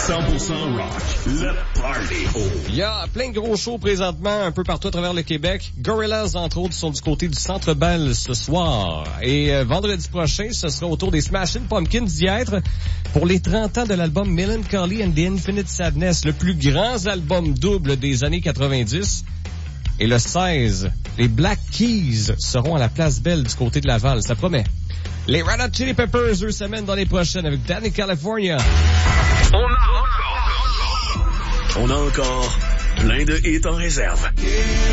100% rock, le party. Il y a plein de gros shows présentement un peu partout à travers le Québec. Gorillaz, entre autres, sont du côté du Centre Bell ce soir. Et vendredi prochain, ce sera au tour des Smashing Pumpkins d'y être pour les 30 ans de l'album Melancholy and the Infinite Sadness, le plus grand album double des années 90. Et le 16, les Black Keys seront à la Place Belle du côté de Laval. Ça promet. Les Red Hot Chili Peppers, 2 semaines dans les prochaines avec Danny California. On a encore plein de hits en réserve.